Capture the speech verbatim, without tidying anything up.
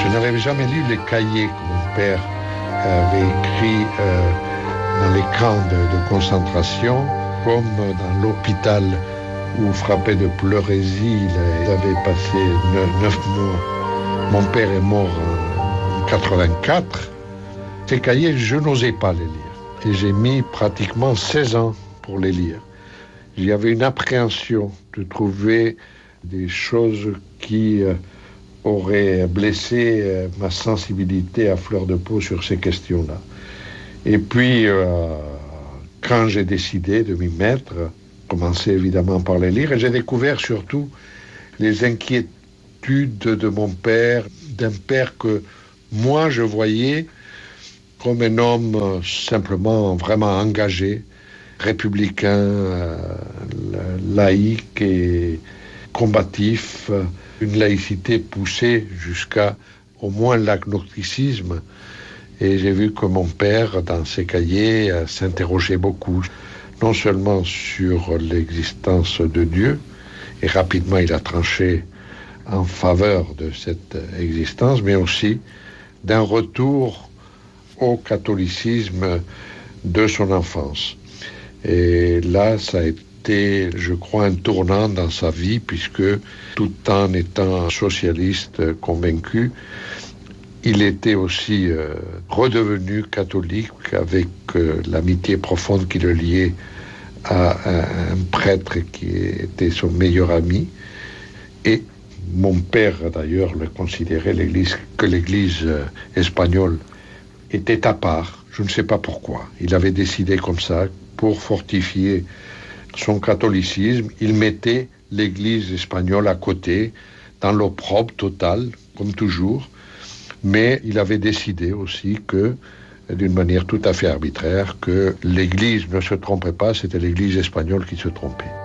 Je n'avais jamais lu les cahiers que mon père avait écrits euh, dans les camps de, de concentration, comme dans l'hôpital où, frappé de pleurésie, il avait passé neuf mois. Mon père est mort en quatre-vingt-quatre. Ces cahiers, je n'osais pas les lire. Et j'ai mis pratiquement seize ans pour les lire. Il y avait une appréhension de trouver des choses qui euh, auraient blessé euh, ma sensibilité à fleur de peau sur ces questions-là. Et puis, euh, quand j'ai décidé de m'y mettre, commencer évidemment par les lire, et j'ai découvert surtout les inquiétudes de mon père, d'un père que moi je voyais comme un homme simplement vraiment engagé, républicain, euh, laïque et combatif, une laïcité poussée jusqu'à au moins l'agnosticisme. Et j'ai vu que mon père, dans ses cahiers, euh, s'interrogeait beaucoup, non seulement sur l'existence de Dieu, et rapidement il a tranché en faveur de cette existence, mais aussi d'un retour au catholicisme de son enfance. Et là, ça a été, je crois, un tournant dans sa vie, puisque tout en étant socialiste convaincu, il était aussi euh, redevenu catholique avec euh, l'amitié profonde qui le liait à un, un prêtre qui était son meilleur ami. Et mon père, d'ailleurs, le considérait l'église, que l'église euh, espagnole était à part. Je ne sais pas pourquoi. Il avait décidé comme ça, pour fortifier son catholicisme, il mettait l'église espagnole à côté, dans l'opprobre total, comme toujours. Mais il avait décidé aussi que, d'une manière tout à fait arbitraire, que l'église ne se trompait pas, c'était l'église espagnole qui se trompait.